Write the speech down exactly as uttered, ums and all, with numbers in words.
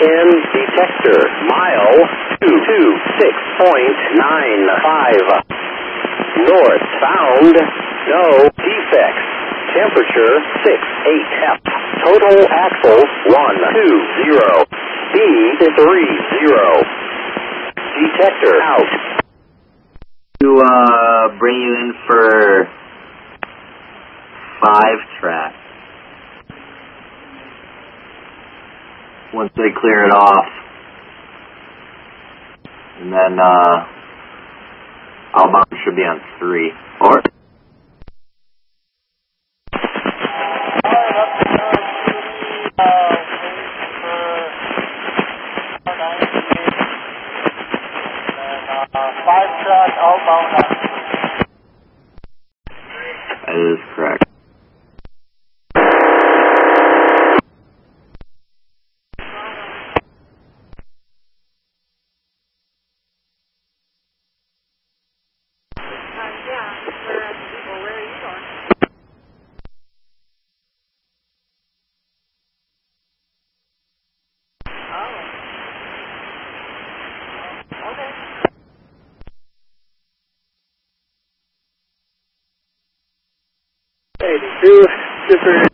ten detector. Mile two two six point nine five. North found. No defects. Temperature six eight F. Total axle one two zero. Speed three zero. Detector out. To uh, bring you in for five track. Once they clear it off, and then uh, outbound should be on three. Or five track outbound on three. That is correct. Hey, two different